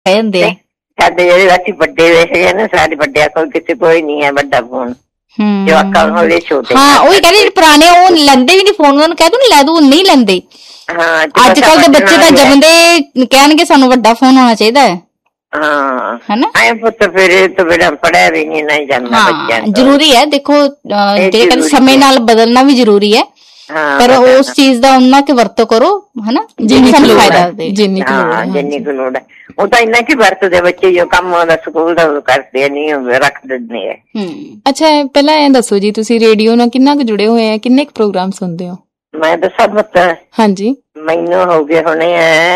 ਕਹਿ ਦਿੰਦੇ ਆ। ਸਾਡੇ ਜਿਹੜੇ ਅਸੀਂ ਵੱਡੇ ਹੈਗੇ ਨਾ, ਸਾਡੇ ਵੱਡਿਆਂ ਕੋਲ ਕਿਸੇ ਕੋਈ ਨੀ ਹੈ ਵੱਡਾ ਫੋਨ, ਜਵਾਕਾਂ ਕੋਲ ਛੋਟੇ। ਹਾਂ ਉਹੀ ਕਹਿੰਦੇ ਜਿਹੜੇ ਪੁਰਾਣੇ ਉਹ ਲੈਂਦੇ ਵੀ ਨੀ ਫੋਨ, ਉਹਨਾਂ ਨੂੰ ਕਹਿ ਦੂ ਲੈ ਦੂ, ਨਹੀਂ ਲੈਂਦੇ। ਹਾਂ ਅੱਜ ਕੱਲ ਦੇ ਬੱਚੇ ਤਾਂ ਜੰਮਦੇ ਕਹਿਣਗੇ ਸਾਨੂੰ ਵੱਡਾ ਫੋਨ ਹੋਣਾ ਚਾਹੀਦਾ ਹੈ। ਹਾਂ ਹਨਾ ਐ ਪੁੱਤ ਫਿਰ ਇਹ ਤੋਂ ਬਿਨਾਂ ਪੜਿਆ ਵੀ ਨਹੀਂ ਨਾ ਜਾਂਦਾ ਬੱਚਿਆਂ ਨੂੰ। ਜ਼ਰੂਰੀ ਹੈ ਦੇਖੋ, ਜਿਹੜੇ ਕਹਿੰਦੇ ਸਮੇਂ ਨਾਲ ਬਦਲਣਾ ਵੀ ਜ਼ਰੂਰੀ ਹੈ, ਪਰ ਉਸ ਚੀਜ਼ ਦਾ ਉਹਨਾਂ ਕੇ ਵਰਤੋਂ ਕਰੋ ਹਨਾ ਜਿੰਨੀ ਸਾਨੂੰ ਫਾਇਦਾ ਦੇ, ਜਿੰਨੀ ਕੁ ਲੋੜ ਹੈ। ਉਹ ਤਾਂ ਇੰਨਾ ਕੀ ਵਰਤਦੇ ਬੱਚੇ, ਜੋ ਕੰਮ ਆਉਂਦਾ ਸਕੂਲ ਦਾ ਕਰਦੇ ਨਹੀਂ ਰੱਖ ਦਿੰਦੇ ਆ। ਅੱਛਾ ਪਹਿਲਾਂ ਐਂ ਦੱਸੋ ਜੀ, ਤੁਸੀਂ ਰੇਡੀਓ ਨਾਲ ਕਿੰਨਾ ਕੁ ਜੁੜੇ ਹੋਏ ਆ, ਕਿੰਨੇ ਕੁ ਪ੍ਰੋਗਰਾਮ ਸੁਣਦੇ ਹੋ? ਮੈਂ ਦੱਸਾਂ ਪੁੱਤ, ਹਾਂਜੀ ਮੈਨੂੰ ਹੋ ਗਏ ਹੁਣੇ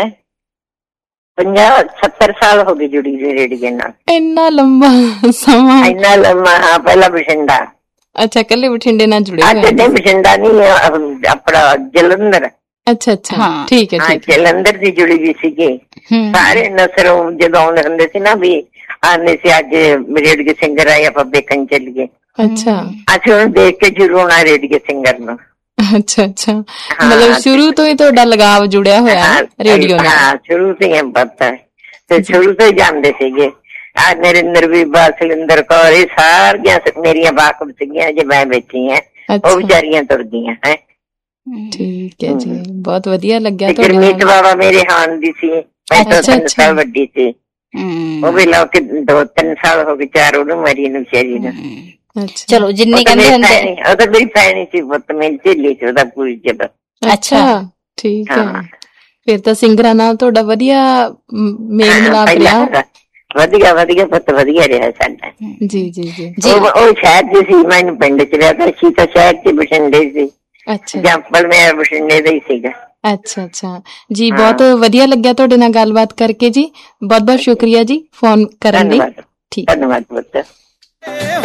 50-70 ਸਾਲ ਹੋ ਗਏ ਜੁੜੀ ਰੇਡੀਓ ਨਾਲ। ਇੰਨਾ ਲੰਬਾ ਸਮਾਂ? ਇੰਨਾ ਲੰਬਾ, ਹਾਂ। ਪਹਿਲਾਂ ਬਠਿੰਡਾ। ਅੱਛਾ ਕੱਲੇ ਬਠਿੰਡੇ ਨਾਲ ਜੁੜੇ ਹੋਏ? ਨਹੀਂ ਬਠਿੰਡਾ ਨਹੀਂ, ਆਪਣਾ ਜਲੰਧਰ। ਅੱਛਾ ਅੱਛਾ ਠੀਕ ਹੈ। ਜਲੰਧਰ ਦੀ ਜੁੜੀ ਵੀ ਸੀਗੀ। ਸਾਰੇ ਨਸਰੋਂ ਜਦੋਂ ਆਉਂਦੇ ਹੁੰਦੇ ਸੀ ਨਾ ਵੀ ਆਉਂਦੇ ਸੀ, ਅੱਜ ਰੇਡੀਓ ਸਿੰਗਰ ਆਏ ਆਪਾਂ ਵੇਖਣ ਚੱਲੀਏ। ਅੱਛਾ ਅਸੀਂ ਉਹਨੂੰ ਦੇਖ ਕੇ ਜ਼ਰੂਰ ਆਉਣਾ ਰੇਡੀਓ ਸਿੰਗਰ ਨੂੰ। ਅੱਛਾ ਅੱਛਾ, ਮਤਲਬ ਸ਼ੁਰੂ ਤੋਂ ਹੀ ਤੁਹਾਡਾ ਲਗਾਵ ਜੁੜਿਆ ਹੋਇਆ ਰੇਡੀਓ ਨਾਲ? ਹਾਂ ਸ਼ੁਰੂ ਤੋਂ ਹੀ ਪਤਾ ਤੇ ਸ਼ੁਰੂ ਤੋਂ ਹੀ ਜਾਂਦੇ ਸੀਗੇ। ਨਰਿੰਦਰ ਬੀਬਾ, ਸੁਰਿੰਦਰ ਕੌਰ, ਇਹ ਸਾਰੀਆਂ ਮੇਰੀਆਂ ਵਾਕਫ ਸੀਗੀਆਂ ਜੇ ਮੈਂ ਬੈਠੀ ਹਾਂ, ਉਹ ਵਿਚਾਰੀਆਂ ਤੁਰ ਗਈਆਂ ਹੈ। ਠੀਕ ਹੈ ਜੀ, ਬਹੁਤ ਵਧੀਆ ਲੱਗਿਆ। ਗੁਰਮੀਤ ਬਾਬਾ ਮੇਰੇ ਹਾਣ ਦੀ ਸੀ, 3 ਸਾਲ ਵੱਡੀ ਸੀ। ਉਹ ਵੀ ਲਓ ਕਿ 2-3 ਸਾਲ ਹੋ ਗਏ, 4 ਉਹਨੂੰ ਮਰੀ ਨੂੰ ਵਿਚਾਰੀ ਨੂੰ। ਚਲੋ ਜਿੰਨੇ ਕਹਿੰਦੇ ਹੁੰਦੇ, ਉਹ ਤਾਂ ਮੇਰੀ ਭੈਣ ਸੀ ਪੁੱਤ, ਮੇਰੀ ਝੇਲੀ ਚ ਉਹਦਾ ਪੂਰੀ ਜਗ੍ਹਾ। ਅੱਛਾ ਠੀਕ ਹੈ, ਫਿਰ ਤਾਂ ਸਿੰਗਰਾਂ ਨਾਲ ਤੁਹਾਡਾ ਵਧੀਆ ਮੇਲ ਮਿਲਾਪ ਰਿਹਾ। ਵਧੀਆ ਵਧੀਆ ਪੁੱਤ, ਵਧੀਆ ਰਿਹਾ ਸਾਡਾ। ਜੀ ਜੀ ਜੀ। ਉਹ ਸ਼ਹਿਰ ਚ ਸੀ, ਮੈਨੂੰ ਪਿੰਡ ਚ ਰਿਹਾ ਤਾਂ ਸੀ, ਤਾਂ ਸ਼ਹਿਰ ਚ ਬਠਿੰਡੇ ਸੀ। ਅੱਛਾ ਜੰਪਲ ਮੈਂ ਬਠਿੰਡੇ ਦਾ ਹੀ ਸੀਗਾ। ਅੱਛਾ ਅੱਛਾ ਜੀ, ਬਹੁਤ ਵਧੀਆ ਲੱਗਿਆ ਤੁਹਾਡੇ ਨਾਲ ਗੱਲਬਾਤ ਕਰਕੇ ਜੀ। ਬਹੁਤ ਬਹੁਤ ਸ਼ੁਕਰੀਆ ਜੀ ਫੋਨ ਕਰਨ ਲਈ। ਠੀਕ, ਧੰਨਵਾਦ ਪੁੱਤ।